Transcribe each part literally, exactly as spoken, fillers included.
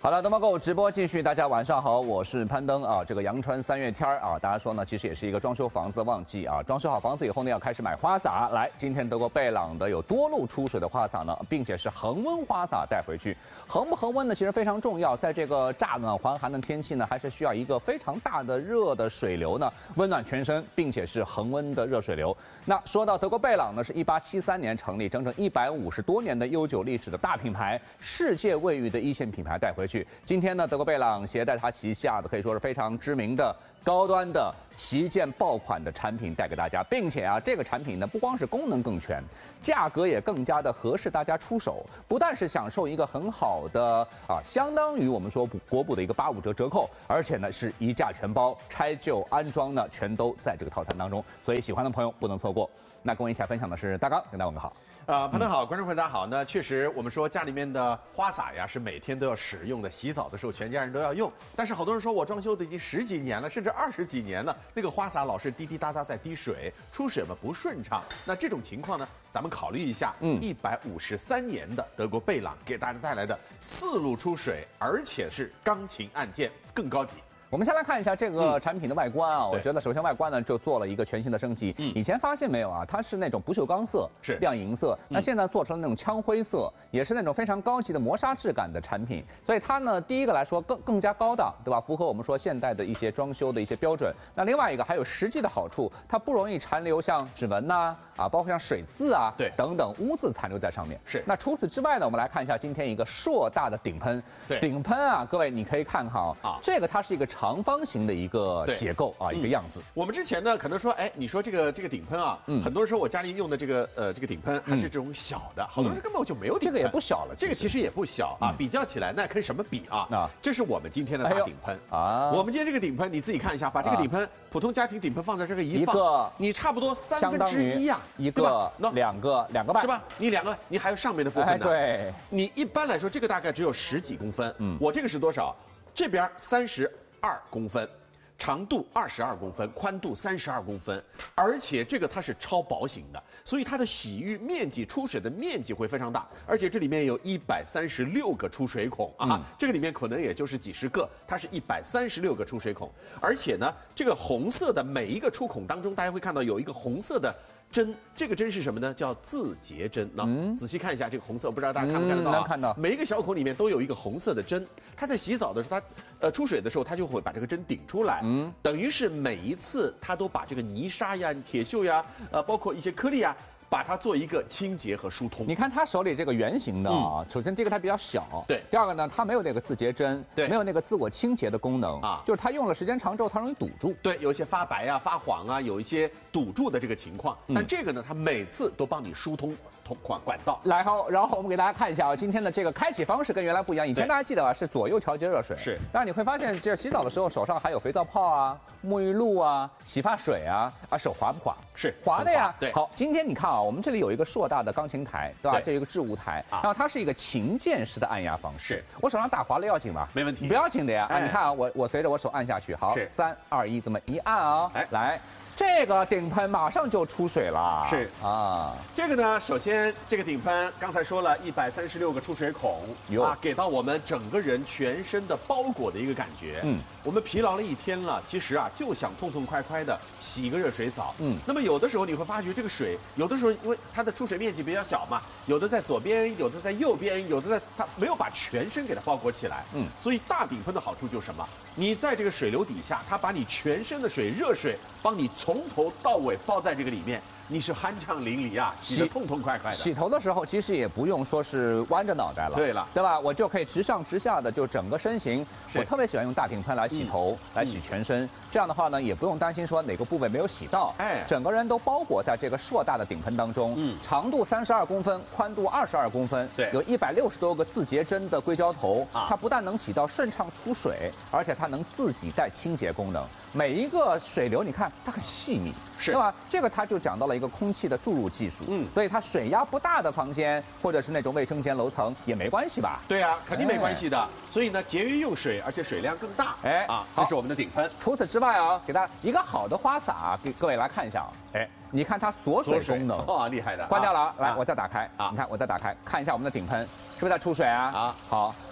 好了，东方购物直播继续，大家晚上好，我是攀登啊。这个阳春三月天儿啊，大家说呢，其实也是一个装修房子的旺季啊。装修好房子以后呢，要开始买花洒。来，今天德国贝朗的有多路出水的花洒呢，并且是恒温花洒带回去。恒不恒温呢，其实非常重要，在这个乍暖还寒的天气呢，还是需要一个非常大的热的水流呢，温暖全身，并且是恒温的热水流。那说到德国贝朗呢，是一八七三年成立，整整一百五十多年的悠久历史的大品牌，世界卫浴的一线品牌带回去。今天呢，德国贝朗携带它旗下的可以说是非常知名的高端的旗舰爆款的产品带给大家，并且啊，这个产品呢不光是功能更全，价格也更加的合适大家出手，不但是享受一个很好的啊，相当于我们说国补的一个八五折折扣，而且呢是一价全包，拆旧安装呢全都在这个套餐当中，所以喜欢的朋友不能错过。那跟我一起来分享的是大刚，跟大家问个好。 呃，潘登好，观众朋友大家好。那确实，我们说家里面的花洒呀是每天都要使用的，洗澡的时候全家人都要用。但是好多人说我装修的已经十几年了，甚至二十几年了，那个花洒老是滴滴答答在滴水，出水嘛不顺畅。那这种情况呢，咱们考虑一下，嗯，一百五十三年的德国贝朗给大家带来的四路出水，而且是钢琴按键，更高级。 我们先来看一下这个产品的外观啊，嗯、我觉得首先外观呢就做了一个全新的升级。嗯、以前发现没有啊，它是那种不锈钢色， 是亮银色，嗯、那现在做成了那种枪灰色，也是那种非常高级的磨砂质感的产品。所以它呢，第一个来说更更加高档，对吧？符合我们说现代的一些装修的一些标准。那另外一个还有实际的好处，它不容易残留像指纹呐啊，包括像水渍啊， 对等等污渍残留在上面。 是。 那除此之外呢，我们来看一下今天一个硕大的顶喷。 对。 顶喷啊，各位你可以看哈啊，这个它是一个长方形的一个结构啊，一个样子。 我们之前呢，可能说，哎，你说这个这个顶喷啊，嗯、很多人说我家里用的这个呃这个顶喷还是这种小的，嗯、好多人根本就没有顶喷， 这个也不小了， 这个其实也不小啊。嗯、比较起来，那跟什么比啊？啊，这是我们今天的大顶喷啊。我们今天这个顶喷，你自己看一下，把这个顶喷，普通家庭顶喷放在这个一放， 一个你差不多三分之一呀， 一个两个两个半是吧？你两个，你还有上面的部分呢。 对， 你一般来说这个大概只有十几公分，嗯，我这个是多少？这边三十二公分。长度二十二公分，宽度三十二公分，而且这个它是超薄型的，所以它的洗浴面积、出水的面积会非常大，而且这里面有一百三十六个出水孔啊，嗯、这个里面可能也就是几十个，它是一百三十六个出水孔，而且呢，这个红色的每一个出孔当中，大家会看到有一个红色的针，这个针是什么呢？叫自洁针。那、嗯、仔细看一下这个红色，不知道大家看不看得到、啊？ 能、嗯、看到。 每一个小孔里面都有一个红色的针，它在洗澡的时候，它呃出水的时候，它就会把这个针顶出来。嗯，等于是每一次它都把这个泥沙呀、铁锈呀，呃，包括一些颗粒啊，把它做一个清洁和疏通。 你看他手里这个圆形的啊，嗯、首先第一个它比较小， 对； 第二个呢，它没有那个自洁针， 对， 没有那个自我清洁的功能啊，就是它用了时间长之后，它容易堵住， 对，有一些发白啊、发黄啊，有一些堵住的这个情况。嗯、但这个呢，它每次都帮你疏通通管管道。 来好，然后我们给大家看一下啊，今天的这个开启方式跟原来不一样。以前大家记得啊，是左右调节热水， 是， 但是你会发现，这洗澡的时候手上还有肥皂泡啊、沐浴露啊、洗发水啊，啊，手滑不滑？ 是滑的呀。 对， 好，今天你看啊，我们这里有一个硕大的钢琴台，对吧？ 对这有一个置物台， 啊、 然后它是一个琴键式的按压方式。 是， 我手上打滑了要紧吗？ 没问题， 不要紧的呀。 哎、 啊，你看啊，我我随着我手按下去，好，三二一，这么一按啊， 哎， 来。这个顶喷马上就出水了， 是啊， 这个呢，首先这个顶喷刚才说了一百三十六个出水孔，啊，给到我们整个人全身的包裹的一个感觉。嗯，我们疲劳了一天了，其实啊就想痛痛快快的洗一个热水澡。嗯，那么有的时候你会发觉这个水，有的时候因为它的出水面积比较小嘛，有的在左边，有的在右边，有的在它没有把全身给它包裹起来。嗯，所以大顶喷的好处就是什么？你在这个水流底下，它把你全身的水、热水帮你从头到尾包在这个里面，你是酣畅淋漓啊，洗得痛痛快快的。 洗头的时候其实也不用说是弯着脑袋了， 对了， 对吧？我就可以直上直下的，就整个身形。我特别喜欢用大顶喷来洗头，嗯、来洗全身。嗯、这样的话呢，也不用担心说哪个部位没有洗到，哎，整个人都包裹在这个硕大的顶喷当中。嗯，长度三十二公分，宽度二十二公分， 对， 有一百六十多个自洁针的硅胶头，啊、它不但能起到顺畅出水，而且它能自己带清洁功能。每一个水流，你看它很细密， 是， 对吧？这个它就讲到了一个空气的注入技术，嗯，所以它水压不大的房间或者是那种卫生间楼层也没关系吧？ 对啊，肯定没关系的。哎、所以呢，节约用水，而且水量更大。哎啊，这是我们的顶喷。 除此之外啊，给大家一个好的花洒、啊，给各位来看一下啊。哎，你看它锁水功能， 哇，厉害的！ 关掉了啊，来，我再打开啊，你看我再打开，看一下我们的顶喷是不是在出水啊？啊，好。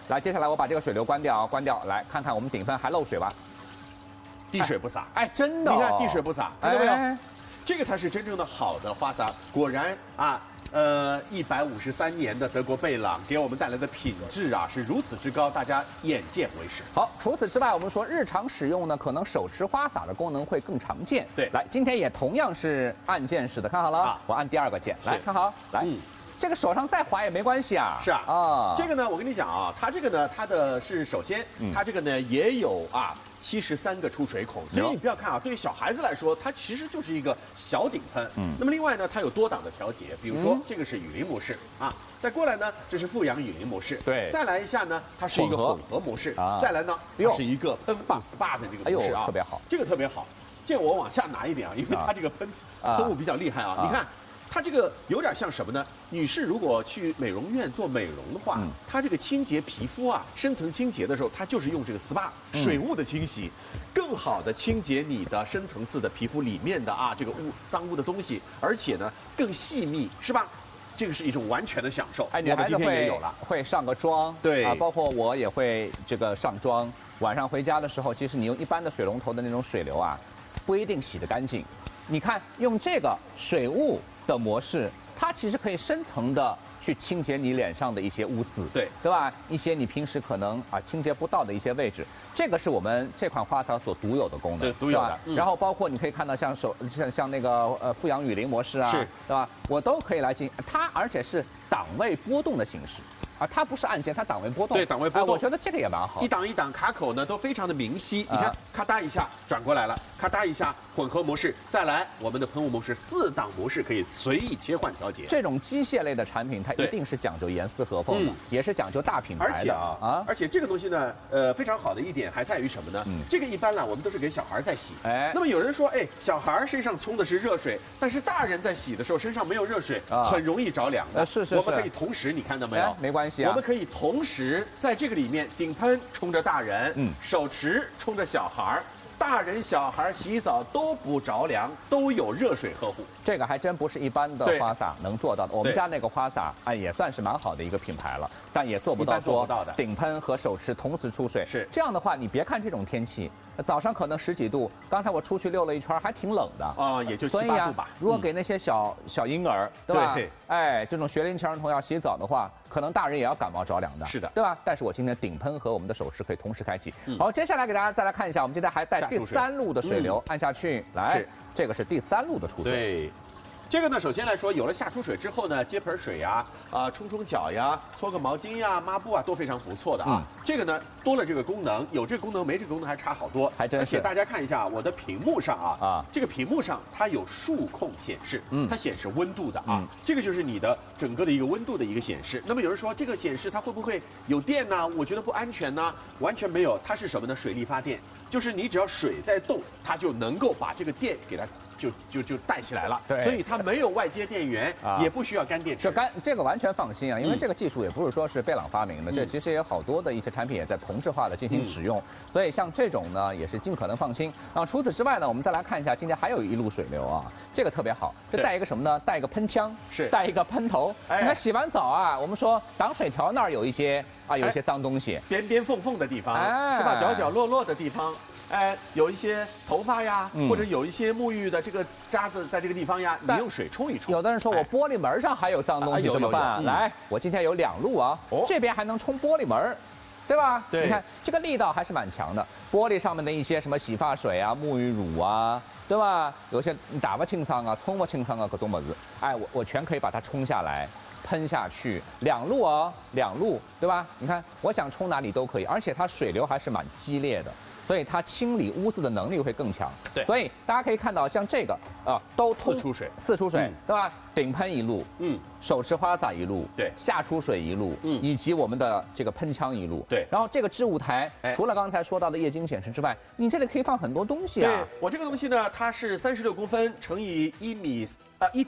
来，接下来我把这个水流关掉，关掉，来看看我们顶喷还漏水吧？ 滴水不洒。 哎，哎真的、哦， 你看滴水不洒，看到没有？ 哎、 这个才是真正的好的花洒。果然啊。呃，一百五十三年的德国贝朗给我们带来的品质啊，是如此之高，大家眼见为实。 好，除此之外，我们说日常使用呢，可能手持花洒的功能会更常见。 对， 来，今天也同样是按键式的，看好了，啊、我按第二个键，来看好，来，嗯、这个手上再滑也没关系啊。 是啊， 啊， 这个呢，我跟你讲啊，它这个呢，它的是首先，嗯、它这个呢也有啊。七十三个出水孔，所以你不要看啊，对于小孩子来说，它其实就是一个小顶喷。嗯，那么另外呢，它有多档的调节，比如说、嗯、这个是雨淋模式啊，再过来呢，这是富阳雨淋模式，对，再来一下呢，它是一个混合模式，啊、再来呢，它是一个喷雾 S P A 的这个模式啊， 哎、特别好， 这个特别好。这个我往下拿一点啊，因为它这个喷、啊、喷雾比较厉害啊，啊你看。它这个有点像什么呢？女士如果去美容院做美容的话，嗯、它这个清洁皮肤啊，深层清洁的时候，它就是用这个 S P A 水雾的清洗，嗯、更好的清洁你的深层次的皮肤里面的啊这个污脏污的东西，而且呢更细密，是吧？这个是一种完全的享受。 哎，女孩子会会上个妆， 对啊，包括我也会这个上妆。晚上回家的时候，其实你用一般的水龙头的那种水流啊，不一定洗得干净。你看用这个水雾的模式，它其实可以深层的去清洁你脸上的一些污渍， 对对吧？一些你平时可能啊清洁不到的一些位置，这个是我们这款花洒所独有的功能， 对，独有的。 嗯、然后包括你可以看到像手像像那个呃富阳雨淋模式啊， 是， 对吧？我都可以来进，它而且是档位波动的形式。啊，它不是按键，它档位波动。 对，档位波动、 哎，我觉得这个也蛮好。 一档一档卡口呢都非常的明晰，你看，咔嗒一下转过来了，咔嗒一下混合模式，再来我们的喷雾模式，四档模式可以随意切换调节。 这种机械类的产品，它一定是讲究严丝合缝的，嗯、也是讲究大品牌的。 而且啊啊，而且这个东西呢，呃，非常好的一点还在于什么呢？嗯、这个一般呢，我们都是给小孩在洗。哎，那么有人说，哎，小孩身上冲的是热水，但是大人在洗的时候身上没有热水，啊、很容易着凉的。 呃，是是是。 我们可以同时，你看到没有？ 哎、没关系啊。 我们可以同。同时，在这个里面，顶喷冲着大人，嗯，手持冲着小孩，大人小孩洗澡都不着凉，都有热水呵护。 这个还真不是一般的花洒能做到的。我们家那个花洒，哎，也算是蛮好的一个品牌了，但也做不到说顶喷和手持同时出水。 是这样的话，你别看这种天气。早上可能十几度，刚才我出去溜了一圈，还挺冷的啊，也就七八度吧。 如果给那些小小婴儿，对吧？哎，这种学龄前儿童要洗澡的话，可能大人也要感冒着凉的。 是的， 对吧？但是我今天顶喷和我们的手持可以同时开启。好，接下来给大家再来看一下，我们今天还带第三路的水流，按下去，来，这个是第三路的出水。 对。这个呢，首先来说，有了下出水之后呢，接盆水呀，啊、呃，冲冲脚呀，搓个毛巾呀、抹布啊，都非常不错的啊。嗯、这个呢，多了这个功能，有这个功能没这个功能还差好多， 还真是。 而且大家看一下我的屏幕上啊，啊，这个屏幕上它有数控显示，嗯，它显示温度的啊，嗯、这个就是你的整个的一个温度的一个显示。那么有人说这个显示它会不会有电呢？我觉得不安全呢，完全没有，它是什么呢？水力发电，就是你只要水在动，它就能够把这个电给它。就就就带起来了， 对， 所以它没有外接电源，啊、也不需要干电池。 这干这个完全放心啊，因为这个技术也不是说是贝朗发明的，嗯、这其实也有好多的一些产品也在同质化的进行使用，嗯、所以像这种呢也是尽可能放心。然后除此之外呢，我们再来看一下，今天还有一路水流啊，这个特别好，就带一个什么呢？带一个喷枪， 是带一个喷头。哎、你看洗完澡啊，我们说挡水条那儿有一些啊有一些脏东西， 边边缝缝的地方，哎、是吧？角角落落的地方。哎，有一些头发呀，嗯、或者有一些沐浴的这个渣子在这个地方呀，你用水冲一冲。 有的人说我玻璃门上还有脏东西，怎么办？来，我今天有两路啊，哦、这边还能冲玻璃门，对吧？ 对， 你看这个力道还是蛮强的。玻璃上面的一些什么洗发水啊、沐浴乳啊，对吧？有些打不清桑啊、冲不清桑啊，各种么子，哎，我我全可以把它冲下来。喷下去，两路哦，两路，对吧？你看，我想冲哪里都可以，而且它水流还是蛮激烈的，所以它清理污渍的能力会更强。 对， 所以大家可以看到，像这个啊、呃，都四出水， 四出水， 嗯、 对吧？顶喷一路，嗯，手持花洒一路， 对， 下出水一路，嗯，以及我们的这个喷枪一路， 对。 然后这个置物台，哎、除了刚才说到的液晶显示之外，你这里可以放很多东西啊。 对，我这个东西呢，它是三十六公分乘以一米，呃，一点。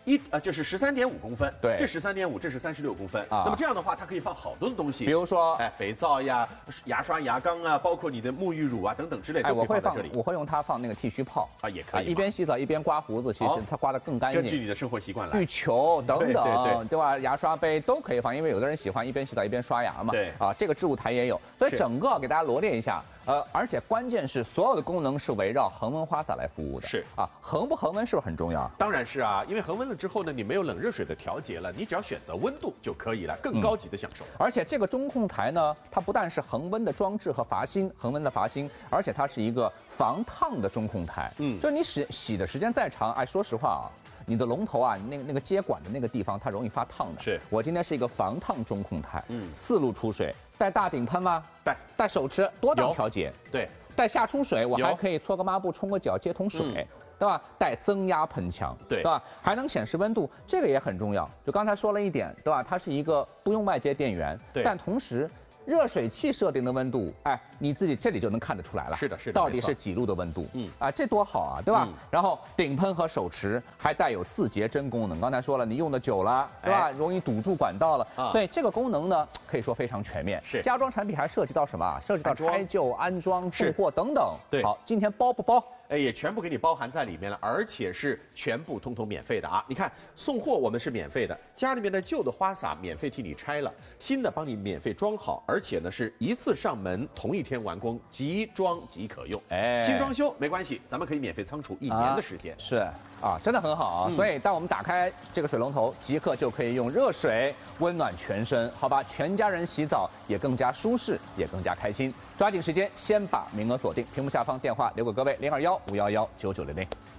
一呃，就是十三点五公分， 对， 这十三点五，这是三十六公分啊。那么这样的话，它可以放好多的东西， 比如说， 哎，肥皂呀、牙刷、牙膏啊，包括你的沐浴乳啊等等之类， 哎，我会放这里。 我会用它放那个剃须泡啊，也可以、啊。 一边洗澡一边刮胡子，其实它刮得更干净。 根据你的生活习惯来。 浴球等等， 对对对， 对吧？牙刷杯都可以放，因为有的人喜欢一边洗澡一边刷牙嘛。 对啊，这个置物台也有，所以整个给大家罗列一下。呃，而且关键是所有的功能是围绕恒温花洒来服务的。 是啊，恒不恒温是不是很重要？ 当然是啊，因为恒温了之后呢，你没有冷热水的调节了，你只要选择温度就可以了，更高级的享受。 嗯、而且这个中控台呢，它不但是恒温的装置和阀芯，恒温的阀芯，而且它是一个防烫的中控台。嗯，就是你洗洗的时间再长，哎，说实话啊。你的龙头啊，那个那个接管的那个地方，它容易发烫的。 是我今天是一个防烫中控台，嗯，四路出水，带大顶喷吗？ 带， 带手持多档调节， 对， 带下出水，我还可以搓个抹布冲个脚接桶水，嗯、对吧？带增压喷枪， 对， 对吧？还能显示温度，这个也很重要。就刚才说了一点，对吧？它是一个不用外接电源， 对， 但同时。热水器设定的温度，哎，你自己这里就能看得出来了。 是的，是的， 到底是几度的温度？ 嗯， 啊，这多好啊，对吧？嗯、然后顶喷和手持还带有自洁针功能。刚才说了，你用的久了，对吧？哎、容易堵住管道了，啊、所以这个功能呢，可以说非常全面。 是， 家装产品还涉及到什么？涉及到拆旧、安装、送货等等。 对， 好，今天包不包？ 哎，也全部给你包含在里面了，而且是全部通通免费的啊！你看，送货我们是免费的，家里面的旧的花洒免费替你拆了，新的帮你免费装好，而且呢是一次上门，同一天完工，即装即可用。哎，新装修没关系，咱们可以免费仓储一年的时间。 啊是啊，真的很好啊！嗯、所以当我们打开这个水龙头，即刻就可以用热水温暖全身，好吧？全家人洗澡也更加舒适，也更加开心。抓紧时间，先把名额锁定，屏幕下方电话留给各位零二幺五幺幺九九零零。